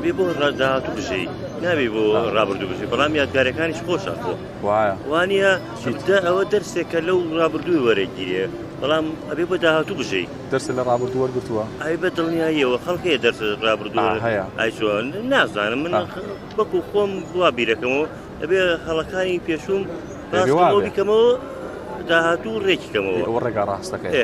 ئەبێ بۆ ڕاداهاتوو بژی نابێ بۆ ڕابردوو بژی بەڵام یادگارەکانیش خۆشە خۆ وانە ئەوە دەرسێکە لەو ڕابردووی وەرەگیرێ بەڵام ئەبێ بە داهاتوو بژی دەرس لە ڕابردوو وەرگرتووە ئەی بە دڵنیاییەوە خەڵکەیە دەرس ڕابردوو هەیە ئایچۆن نازانم من وەکو خۆم وا بیرەکەمەوە ئەبێ هەڵەکانی پێشوم ڕاستەوە بیکەمەوە داهاتوو ڕێکیکەمەوە ئەوە ڕێگا ڕاستەکەی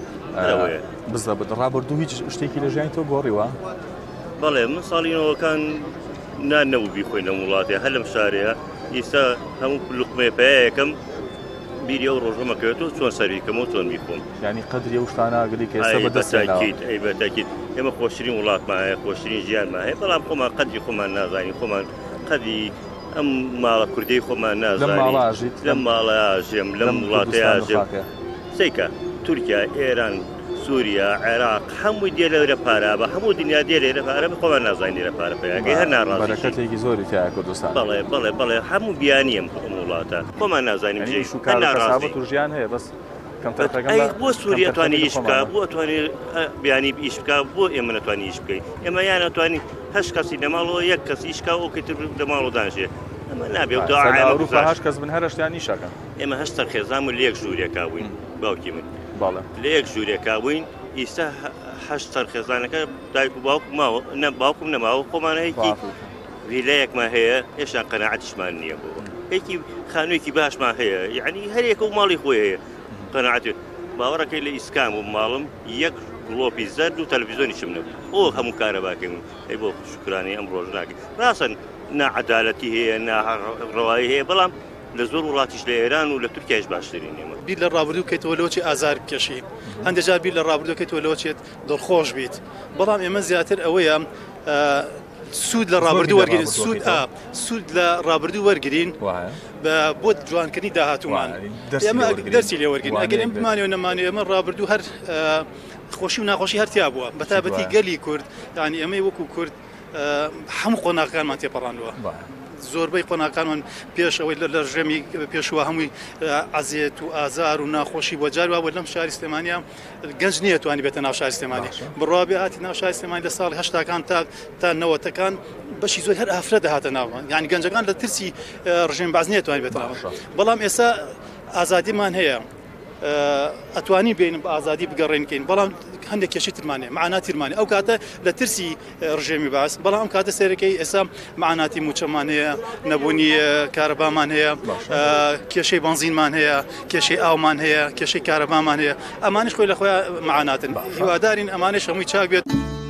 بزە بە ڕابردوو هیچ شتێکی لە ژیانی تۆ گۆڕیوە بەڵێ من ساڵینەوەکان نانەوە بیخۆین لە وڵاتێ هەر لەم شارەیە ئێستا هەموو لوقمێ پەیەکەم بیری ئەو ڕۆژەمەکەوێتەوە چۆن سەرویکەمەوە چۆن بیخۆم یعنی قەدری ئەو شتانە ئەگەری کە ئێستا بەدەستێناوە ئەی بەتاکید ئێمە خۆشترین وڵاتمان هەیە خۆشترین ژیانمان هەیە بەڵام خۆمان قەدری خۆمان نازانی خۆمان قەدری ئەم ماڵە کوردەی خۆمان نازانی لەم ماڵە ئاژێم لەم وڵاتەی ئاژێم سەیکە تورکیا ئێران سووریا عێراق هەمووی دێ لەرە پارە بە هەموو دنیا دێ لێرە پارە بە خۆمان نازانی لێرە پارە پێیاگەی هەر ناڕازیەکەتێکی زۆری تایە کوردستان بەڵێ هەموو بیانیم وڵاتە خۆمان نازانیم شوکارەسابەت و ژیان هەیە بەس بۆ سووریا توانی ئیش بکە بۆ توانێت بیانی ئیش بکە بۆ ئێمە نەتوانی ئیش بکەین ئێمە یان نەتوانی هەشت کەسی لە ماڵەوە یەک کەس ئیشکا ئەوکەی تر لە ماڵەوە دانشێ ئەمە نابێت هەشت کەس بن هەرشتیان ئیشەکەن ئێمە هەشت خێزان و لە یەک ژوورێکا بووین باوکی من لە یەک ژوورێکا بووین ئێستا هەشت سەرخێزانەکە دایک و باوکم ماوە باوکم نەماوە خۆمانەیەکی ویلایەکمان هەیە هێشتا قەناعەتیشمان نییە بۆ هێکی خانوویەکی باشمان هەیە یعنی هەرێکە و ماڵی خۆی هەیە قەناعەت باوەڕەکەی لە ئیسکام و ماڵم یەک گڵۆپی زەرد و تەلەڤیزۆنیشم نەبوو ئەو هەموو کارە باکەم ئەی بۆ شوکرانی ئەم ڕۆژ ناکەین ڕاستن ناعەدالەتی هەیە ناڕەوایی هەیە بەڵام لە زۆر وڵاتیش لە ئێران و لە تورکیاش باشترین ئێمە بیر لە ڕابردوو بکەیتەوە لەوەی ئازار بکەشی هەندێک جار بیر لە ڕابردوو بکەیتەوە لەوەچێت دڵخۆش بیت بەڵام ئێمە زیاتر ئەوەیە سوود لە ڕابردوو وەرگین سوود لە ڕابردوو وەرگین بۆ جوانکردنی داهاتوومان ئێمە دەرسی لێ وەرگین ئەگەر ئێمە بمانێ و نەمانێ ئێمە ڕابردوو هەر خۆشی و ناخۆشی هەرتیا بووە بەتابەتی گەلی کورد یعنی ئەمەی وەکو کورد هەموو قۆناغەکانمان تێپەڕاندووە زۆربەی قۆناغەکانمان پێش ئەوەی لە ژێمی پێشوە هەمووی عەزیەت و ئازار و ناخۆشی بۆ جار وابوو لەم شاری سلێمانیا گەنج نییە توانی بێتە ناو شاری سلێمانی بڕوا بێ هاتی ناو شاری سلێمانی لە ساڵی هەشتاکان تا نەوەتەکان بەشی زۆر هەر ئافرە دەهاتە ناوە یعنی گەنجەکان لە ترسی ڕژێم باز نییە توانی بێتە ناوە بەڵام ئێستا ئازادیمان هەیە ئەتوانی بینم بە ئازادی بگەڕێنکەین بەڵام هەندێک کێشی ترمانێ معناتیرمانێ ئەو کاتە لە ترسی ڕژێمی باس بەڵام کاتە سێرەکەی ئێستا معناتی موچەمان هەیە نەبوونی کارەبامان هەیە کێشەی بنزینمان هەیە کێشەی ئاومان هەیە کێشەی کارەبامان هەیە ئەمانش خۆی لە خۆیان معناتن هیوادارین ئەمانش هەمووی چاک بێت